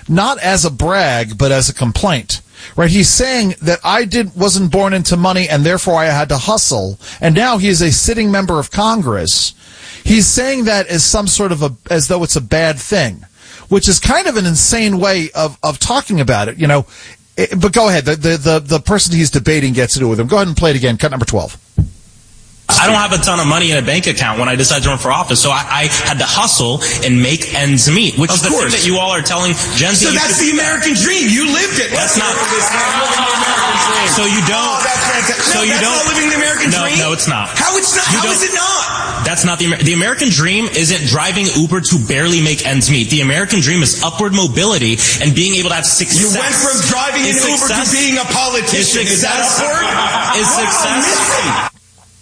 not as a brag, but as a complaint. Right? He's saying that wasn't born into money and therefore I had to hustle. And now he is a sitting member of Congress. He's saying that as some sort of as though it's a bad thing, which is kind of an insane way of talking about it, you know. But go ahead. The person he's debating gets to do with him. Go ahead and play it again. Cut number 12. I don't have a ton of money in a bank account when I decided to run for office, so I had to hustle and make ends meet, which is the thing that you all are telling Gen Z. So that's the American dream. You lived it. That's not. So you don't. Oh, that's fantastic. So you don't. Not living the American dream? No, it's not. How it's not? How is it not? That's not the American dream. Isn't driving Uber to barely make ends meet. The American dream is upward mobility and being able to have success. You went from driving an Uber to being a politician. Is that upward? Is success?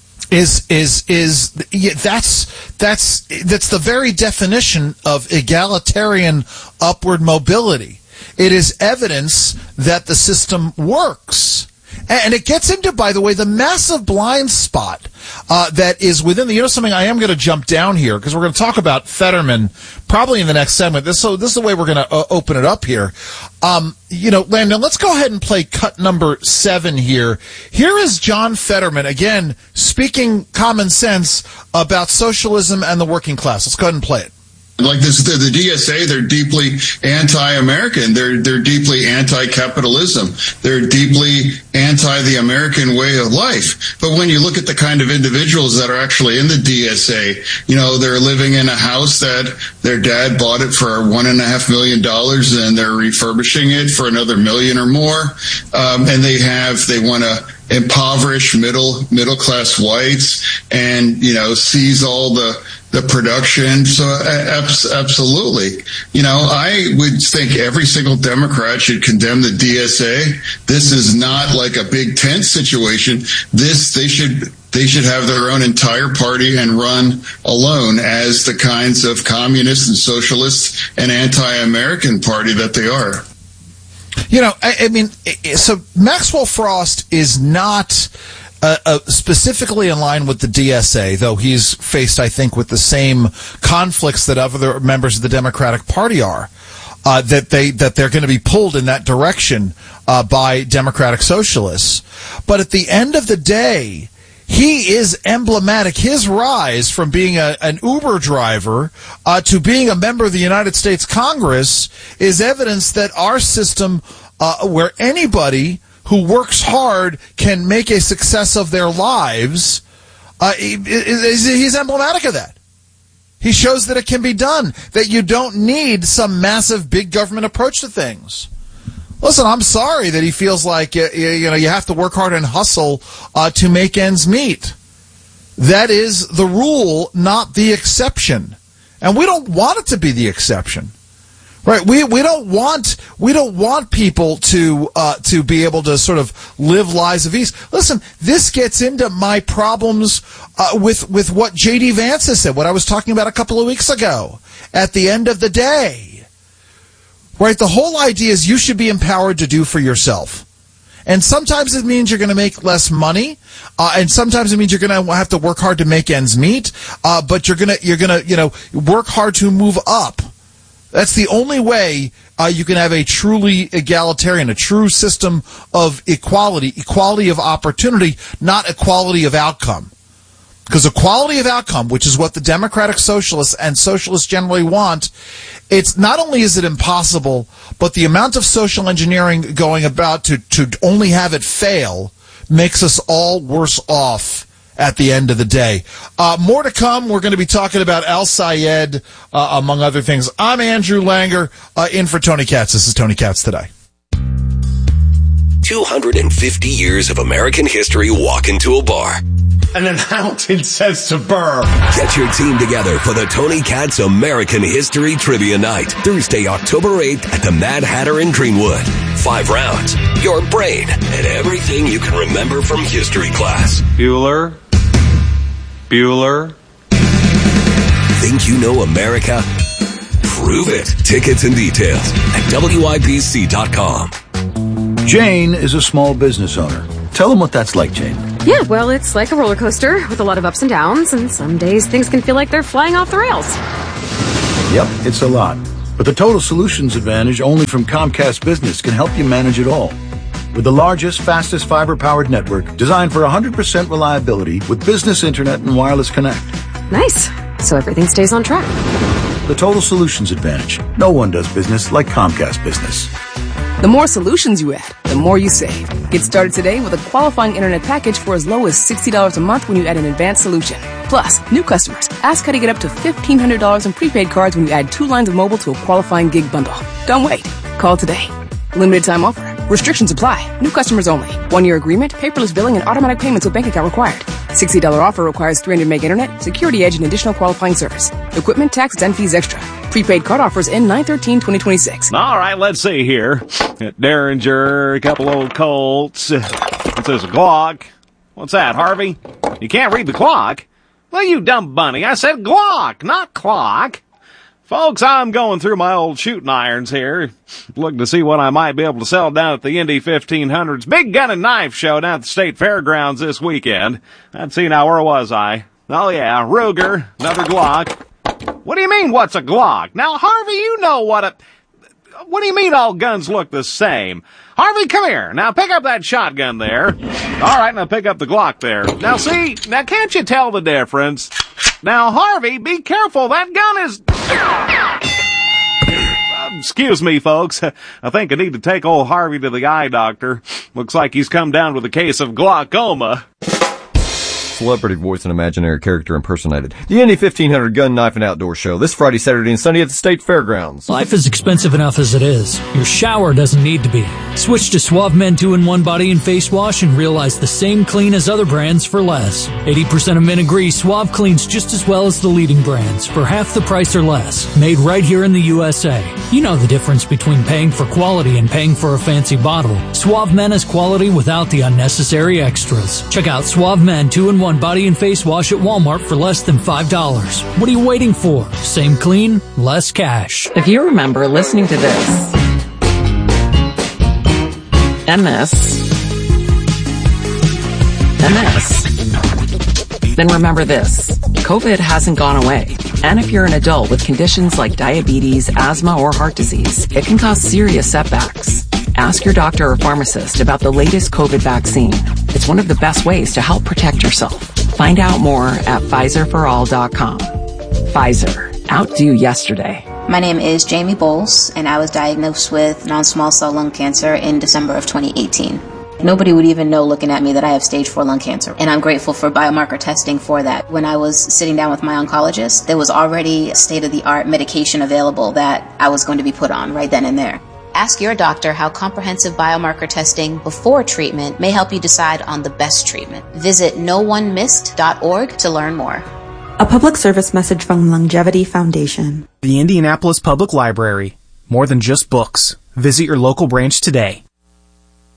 That's the very definition of egalitarian upward mobility. It is evidence that the system works. And it gets into, by the way, the massive blind spot that is within the, you know something, I am going to jump down here because we're going to talk about Fetterman probably in the next segment. This is the way we're going to open it up here. Landon, let's go ahead and play cut number 7 here. Here is John Fetterman, again, speaking common sense about socialism and the working class. Let's go ahead and play it. Like this, the DSA, they're deeply anti-American. They're deeply anti-capitalism. They're deeply anti the American way of life. But when you look at the kind of individuals that are actually in the DSA, you know, they're living in a house that their dad bought it for $1.5 million and they're refurbishing it for another $1 million or more. And they want to impoverish middle class whites and, you know, seize all the production. So absolutely. You know, I would think every single Democrat should condemn the DSA. This is not like a big tent situation. They should have their own entire party and run alone as the kinds of communist and socialist and anti-American party that they are. You know, I mean, so Maxwell Frost is not specifically in line with the DSA, though he's faced, I think, with the same conflicts that other members of the Democratic Party are, that they're going to be pulled in that direction by Democratic socialists. But at the end of the day, he is emblematic. His rise from being an Uber driver to being a member of the United States Congress is evidence that our system, where anybody who works hard can make a success of their lives, he's emblematic of that. He shows that it can be done, that you don't need some massive big government approach to things. Listen, I'm sorry that he feels like you have to work hard and hustle to make ends meet. That is the rule, not the exception. And we don't want it to be the exception. Right, we don't want people to be able to sort of live lives of ease. Listen, this gets into my problems with what J.D. Vance has said, what I was talking about a couple of weeks ago. At the end of the day, right, the whole idea is you should be empowered to do for yourself. And sometimes it means you're going to make less money, and sometimes it means you're going to have to work hard to make ends meet. But you're gonna work hard to move up. That's the only way you can have a truly egalitarian, a true system of equality of opportunity, not equality of outcome. Because equality of outcome, which is what the Democratic Socialists and Socialists generally want, it's not only is it impossible, but the amount of social engineering going about to only have it fail makes us all worse off at the end of the day. More to come. We're going to be talking about Al Sayed, among other things. I'm Andrew Langer, in for Tony Katz. This is Tony Katz Today. 250 years of American history walk into a bar. And then Hamilton says to Burr, get your team together for the Tony Katz American History Trivia Night, Thursday, October 8th at the Mad Hatter in Greenwood. 5 rounds, your brain, and everything you can remember from history class. Bueller. Think you know America? Prove it. Tickets and details at WIBC.com. Jane is a small business owner. Tell them what that's like, Jane. Yeah, well, it's like a roller coaster with a lot of ups and downs, and some days things can feel like they're flying off the rails. Yep, it's a lot. But the Total Solutions Advantage only from Comcast Business can help you manage it all. With the largest, fastest fiber-powered network designed for 100% reliability with business internet and wireless connect. Nice. So everything stays on track. The Total Solutions Advantage. No one does business like Comcast Business. The more solutions you add, the more you save. Get started today with a qualifying internet package for as low as $60 a month when you add an advanced solution. Plus, new customers, ask how to get up to $1,500 in prepaid cards when you add 2 lines of mobile to a qualifying gig bundle. Don't wait. Call today. Limited time offer. Restrictions apply. New customers only. 1-year agreement, paperless billing, and automatic payments with bank account required. $60 offer requires 300 meg internet, security edge, and additional qualifying service. Equipment, tax, and fees extra. Prepaid card offers end 9/13/2026. All right, let's see here. Derringer, a couple old Colts. What's this, a Glock? What's that, Harvey? You can't read the clock? Well, you dumb bunny, I said Glock, not clock. Folks, I'm going through my old shooting irons here, looking to see what I might be able to sell down at the Indy 1500's Big Gun and Knife Show down at the State Fairgrounds this weekend. Let's see now, where was I? Oh yeah, Ruger, another Glock. What do you mean, what's a Glock? Now, Harvey, you know what do you mean all guns look the same? Harvey, come here. Now pick up that shotgun there. All right, now pick up the Glock there. Now see, now can't you tell the difference? Now, Harvey, be careful. That gun is... Excuse me, folks. I think I need to take old Harvey to the eye doctor. Looks like he's come down with a case of glaucoma. Celebrity voice and imaginary character impersonated. The Indy 1500 Gun, Knife, and Outdoor Show this Friday, Saturday, and Sunday at the State Fairgrounds. Life is expensive enough as it is. Your shower doesn't need to be. Switch to Suave Men 2-in-1 Body and Face Wash and realize the same clean as other brands for less. 80% of men agree Suave cleans just as well as the leading brands for half the price or less. Made right here in the USA. You know the difference between paying for quality and paying for a fancy bottle. Suave Men is quality without the unnecessary extras. Check out Suave Men 2-in-1 Body and Face Wash at Walmart for less than $5. What are you waiting for? Same clean, less cash. If you remember listening to this and this, then remember this. COVID hasn't gone away. And if you're an adult with conditions like diabetes, asthma, or heart disease, it can cause serious setbacks. Ask your doctor or pharmacist about the latest COVID vaccine. It's one of the best ways to help protect yourself. Find out more at PfizerForAll.com. Pfizer. Outdo yesterday. My name is Jamie Bowles, and I was diagnosed with non-small cell lung cancer in December of 2018. Nobody would even know looking at me that I have stage 4 lung cancer, and I'm grateful for biomarker testing for that. When I was sitting down with my oncologist, there was already state-of-the-art medication available that I was going to be put on right then and there. Ask your doctor how comprehensive biomarker testing before treatment may help you decide on the best treatment. Visit noonemissed.org to learn more. A public service message from Longevity Foundation. The Indianapolis Public Library. More than just books. Visit your local branch today.